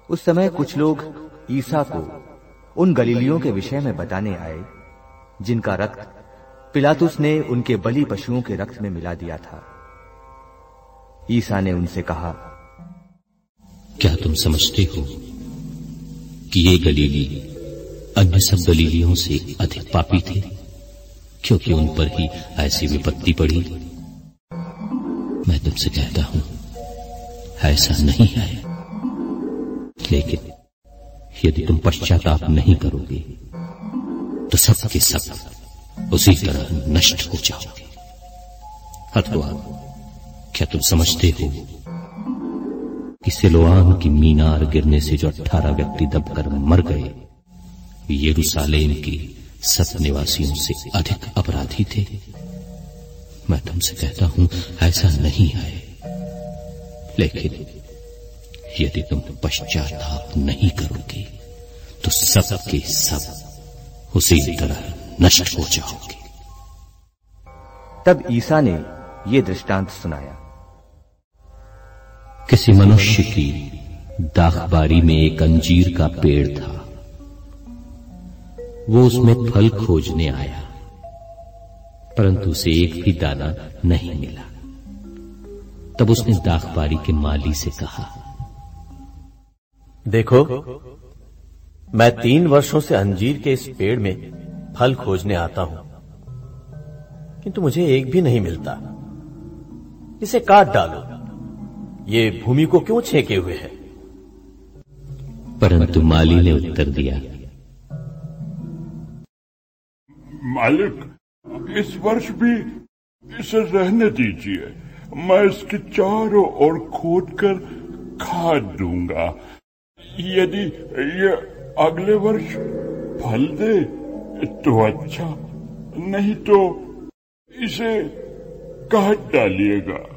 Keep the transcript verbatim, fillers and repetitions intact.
उस समय कुछ लोग ईसा को उन गलीलियों के विषय में बताने आए जिनका रक्त पिलातुस ने उनके बलि पशुओं के रक्त में मिला दिया था। ईसा ने उनसे कहा, क्या तुम समझते हो कि ये गलीली अन्य सब गलीलियों से अधिक पापी थे, क्योंकि उन पर ही ऐसी विपत्ति पड़ी? मैं तुमसे कहता हूं, ऐसा नहीं है। लेकिन यदि तुम पश्चाताप नहीं करोगे तो सब के सब उसी तरह नष्ट हो जाओगे। अथवा क्या तुम समझते हो कि सिलोआम की मीनार गिरने से जो अठारह व्यक्ति दबकर मर गए, यरूशलेम के सब निवासियों से अधिक अपराधी थे? मैं तुमसे कहता हूं, ऐसा नहीं है। लेकिन यदि तुम पश्चाताप नहीं करोगे तो सब के सब उसी तरह नष्ट हो जाओगे। तब ईसा ने ये दृष्टांत सुनाया। किसी मनुष्य की दाखबारी में एक अंजीर का पेड़ था। वो उसमें फल खोजने आया, परंतु उसे एक भी दाना नहीं मिला। तब उसने दाखबारी के माली से कहा, देखो, मैं तीन वर्षों से अंजीर के इस पेड़ में फल खोजने आता हूं, किंतु मुझे एक भी नहीं मिलता। इसे काट डालो, ये भूमि को क्यों छेके हुए है? परंतु माली ने उत्तर दिया, मालिक, इस वर्ष भी इसे रहने दीजिए। मैं इसके चारों ओर खोदकर खाद दूंगा। यदि ये अगले वर्ष फल दे तो अच्छा, नहीं तो इसे काट डालिएगा।